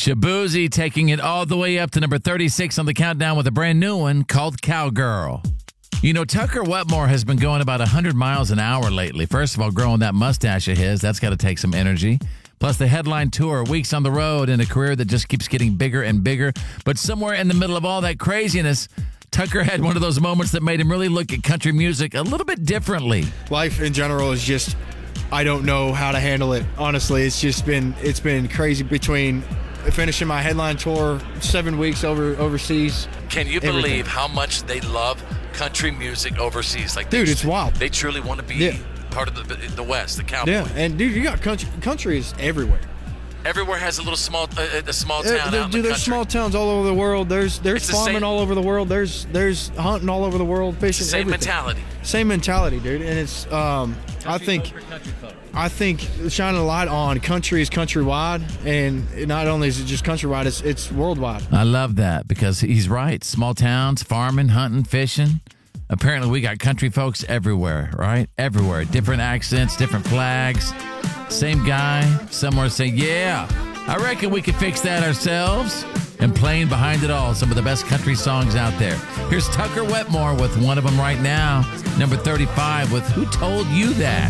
Shaboozey taking it all the way up to number 36 on the countdown with a brand new one called Cowgirl. You know, Tucker Wetmore has been going about 100 miles an hour lately. First of all, growing that mustache of his, that's got to take some energy. Plus the headline tour, weeks on the road, and a career that just keeps getting bigger and bigger. But somewhere in the middle of all that craziness, Tucker had one of those moments that made him really look at country music a little bit differently. Life in general is just, I don't know how to handle it. Honestly, it's been crazy between finishing my headline tour, 7 weeks overseas. Can you believe how much they love country music overseas? Like, dude, it's wild. They truly want to be part of the West, the cowboy. Yeah, and dude, you got country is everywhere. Everywhere has a little small town out in the country. There's small towns all over the world. There's farming all over the world. There's hunting all over the world. Fishing. Same mentality. Same mentality, dude. And it's I think shining a light on country is countrywide, and not only is it just countrywide, it's worldwide. I love that because he's right. Small towns, farming, hunting, fishing. Apparently, we got country folks everywhere, right? Everywhere. Different accents, different flags. Same guy. Somewhere say, yeah, I reckon we could fix that ourselves. And playing behind it all, some of the best country songs out there. Here's Tucker Wetmore with one of them right now. Number 35 with Who Told You That?